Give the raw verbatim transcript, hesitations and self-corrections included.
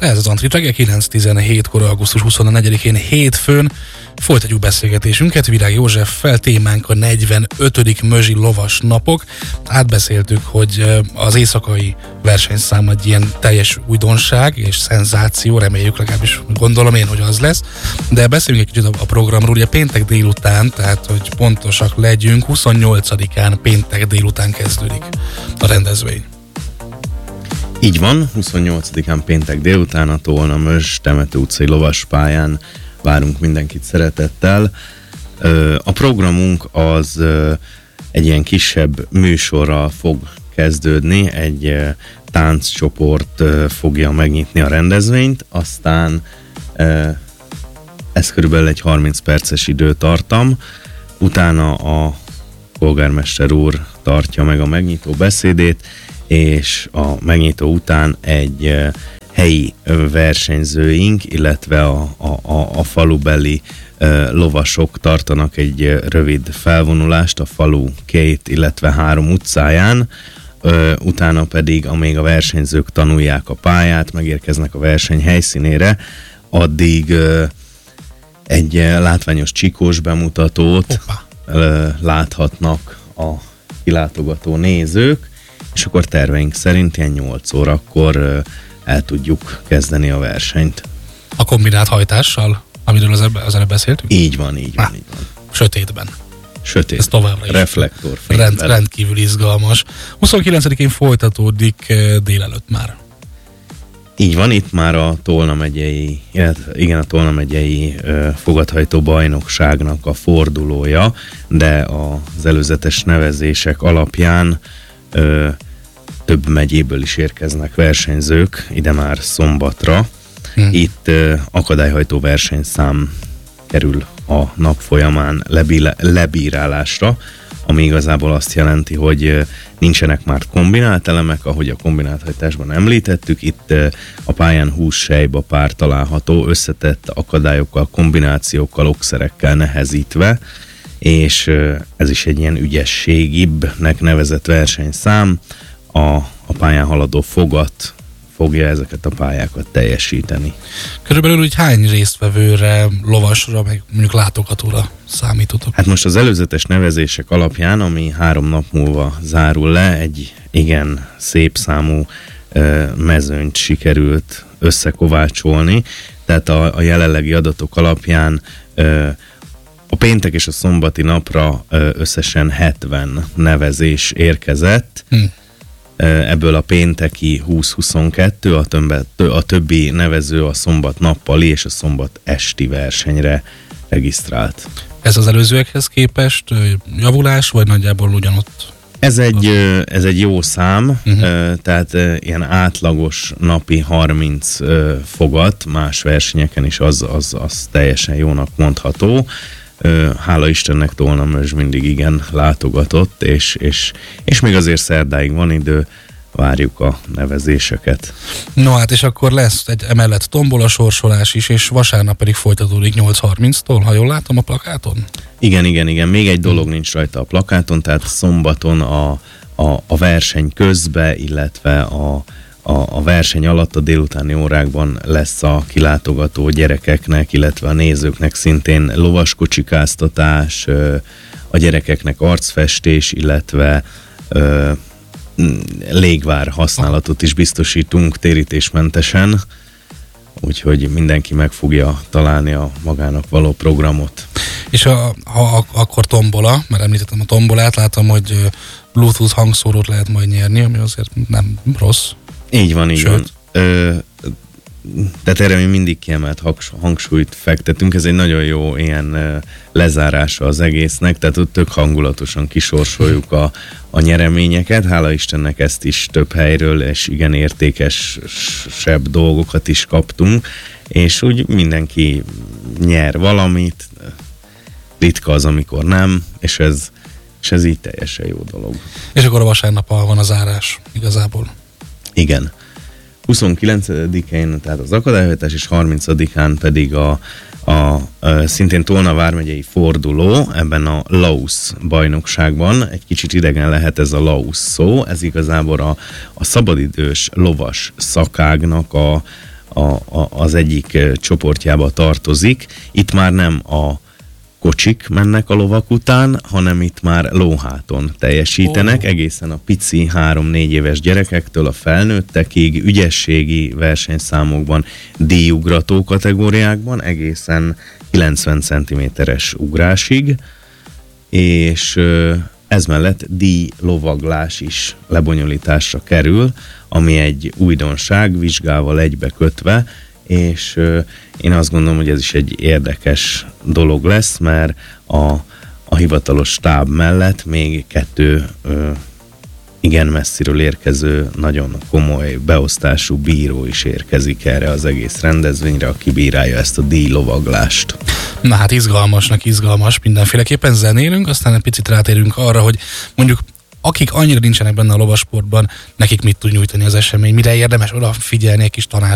Ez az Antrit reggel kilenc tizenhétkor, augusztus huszonnegyedikén hétfőn folytatjuk beszélgetésünket Virág Józseffel. Témánk a negyvenötödik Mözsi lovas napok. Átbeszéltük, hogy az éjszakai versenyszám egy ilyen teljes újdonság és szenzáció, reméljük, legalábbis gondolom én, hogy az lesz. De beszéljünk egy kicsit a programról. Ugye péntek délután, tehát hogy pontosak legyünk, huszonnyolcadikán péntek délután kezdődik a rendezvény. Így van, huszonnyolcadikán péntek délután a Tolna-Mözs Temető utcai lovaspályán várunk mindenkit szeretettel. A programunk az egy ilyen kisebb műsorral fog kezdődni, egy tánccsoport fogja megnyitni a rendezvényt, aztán ez körülbelül egy harminc perces időtartam, utána a polgármester úr tartja meg a megnyitó beszédét, és a megnyitó után egy uh, helyi versenyzőink, illetve a, a, a, a falubeli uh, lovasok tartanak egy uh, rövid felvonulást a falu két, illetve három utcáján, uh, utána pedig, amíg a versenyzők tanulják a pályát, megérkeznek a verseny helyszínére, addig uh, egy uh, látványos csikós bemutatót uh, láthatnak a kilátogató nézők, és akkor terveink szerint ilyen nyolc órakor uh, el tudjuk kezdeni a versenyt. A kombinált hajtással, amiről az, az előbb beszéltünk? Így van, így van, ah, így van. Sötétben. Sötét. Ez továbbra is. Reflektorfényben. Rend, rendkívül izgalmas. huszonkilencedikén folytatódik délelőtt már. Így van, itt már a Tolna megyei, igen, a Tolna megyei uh, fogadhajtó bajnokságnak a fordulója, de az előzetes nevezések alapján Ö, több megyéből is érkeznek versenyzők ide már szombatra. Hmm. Itt ö, akadályhajtó versenyszám kerül a nap folyamán lebíle, lebírálásra, ami igazából azt jelenti, hogy ö, nincsenek már kombinált elemek, ahogy a kombinált hajtásban említettük. Itt ö, a pályán hússejba pár található, összetett akadályokkal, kombinációkkal, okszerekkel nehezítve, és ez is egy ilyen ügyességibbnek nevezett versenyszám. A, a pályán haladó fogat fogja ezeket a pályákat teljesíteni. Körülbelül úgy hány résztvevőre, lovasra, meg mondjuk látogatóra számítotok? Hát most az előzetes nevezések alapján, ami három nap múlva zárul le, egy igen szép számú uh, mezőnyt sikerült összekovácsolni, tehát a, a jelenlegi adatok alapján uh, a péntek és a szombati napra összesen hetven nevezés érkezett. Hm. Ebből a pénteki húsz-huszonkettő, a, többet, a többi nevező a szombat nappali és a szombat esti versenyre regisztrált. Ez az előzőekhez képest javulás, vagy nagyjából ugyanott? Ez egy, ez egy jó szám, uh-huh. tehát ilyen átlagos napi harminc fogat, más versenyeken is az, az, az teljesen jónak mondható. Hála Istennek Tolna-Mözs mindig igen látogatott, és, és, és még azért szerdáig van idő, várjuk a nevezéseket. No hát, és akkor lesz egy emellett tombola sorsolás is, és vasárnap pedig folytatódik nyolc harminctól, ha jól látom a plakáton? Igen, igen, igen. Még egy dolog nincs rajta a plakáton, tehát szombaton a, a, a verseny közbe, illetve a A, a verseny alatt a délutáni órákban lesz a kilátogató gyerekeknek, illetve a nézőknek szintén lovaskocsikáztatás, a gyerekeknek arcfestés, illetve ö, légvár használatot is biztosítunk térítésmentesen, úgyhogy mindenki meg fogja találni a magának való programot. És a, ha akkor tombola, mert említettem a tombolát, látom, hogy Bluetooth hangszórót lehet majd nyerni, ami azért nem rossz. Így van, így Sőt. van. Ö, tehát erre mi mindig kiemelt hangsúlyt fektetünk, ez egy nagyon jó ilyen ö, lezárása az egésznek, tehát ott tök hangulatosan kisorsoljuk a, a nyereményeket, hála Istennek ezt is több helyről, és igen értékesebb dolgokat is kaptunk, és úgy mindenki nyer valamit, ritka az, amikor nem, és ez, és ez így teljesen jó dolog. És akkor a vasárnap van a zárás igazából. Igen. huszonkilencedikén, tehát az akadályhajtás, és harmincadikán pedig a, a, a szintén Tolna vármegyei forduló, ebben a Lausz bajnokságban. Egy kicsit idegen lehet ez a Lausz szó, ez igazából a, a szabadidős lovas szakágnak a, a, a, az egyik csoportjába tartozik. Itt már nem a kocsik mennek a lovak után, hanem itt már lóháton teljesítenek, oh. egészen a pici három-négy éves gyerekektől a felnőttekig, ügyességi versenyszámokban, díjugrató kategóriákban, egészen kilencven centiméteres ugrásig, és ez mellett díjlovaglás is lebonyolításra kerül, ami egy újdonság, vizsgával egybekötve, és én azt gondolom, hogy ez is egy érdekes dolog lesz, mert a, a hivatalos stáb mellett még kettő ö, igen messziről érkező, nagyon komoly beosztású bíró is érkezik erre az egész rendezvényre, aki bírálja ezt a díjlovaglást. Na hát izgalmasnak izgalmas, mindenféleképpen zenélünk, aztán egy picit rátérünk arra, hogy mondjuk akik annyira nincsenek benne a lovasportban, nekik mit tud nyújtani az esemény, mire érdemes odafigyelni, egy kis tanács